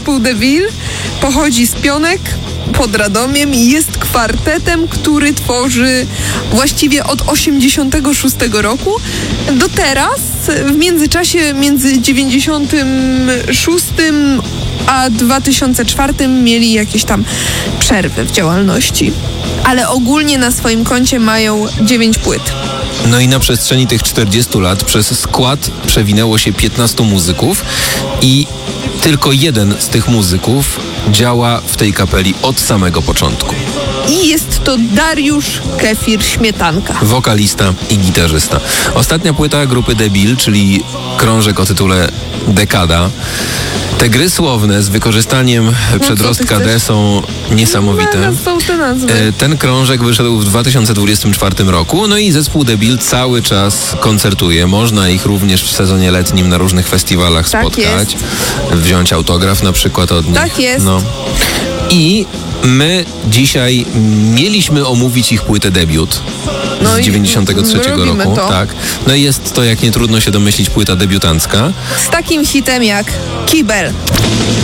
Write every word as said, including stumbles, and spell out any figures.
zespół The Bill pochodzi z Pionek pod Radomiem i jest kwartetem, który tworzy właściwie od osiemdziesiątego szóstego roku do teraz. W międzyczasie między dziewięćdziesiątym szóstym a dwa tysiące czwartym mieli jakieś tam przerwy w działalności. Ale ogólnie na swoim koncie mają dziewięć płyt. No i na przestrzeni tych czterdziestu lat przez skład przewinęło się piętnastu muzyków i tylko jeden z tych muzyków działa w tej kapeli od samego początku. I jest to Dariusz Kefir Śmietanka. Wokalista i gitarzysta. Ostatnia płyta grupy The Bill, czyli krążek o tytule Dekada. Te gry słowne z wykorzystaniem no przedrostka D są niesamowite. No, są te nazwy. Ten krążek wyszedł w dwa tysiące dwudziestym czwartym roku, no i zespół The Bill cały czas koncertuje. Można ich również w sezonie letnim na różnych festiwalach tak spotkać. Jest. Wziąć autograf na przykład od nich. Tak jest. No. I my dzisiaj mieliśmy omówić ich płytę debiut no z dziewięćdziesiątego trzeciego roku. To. Tak. No i jest to, jak nie trudno się domyślić, płyta debiutancka. Z takim hitem jak Kibel.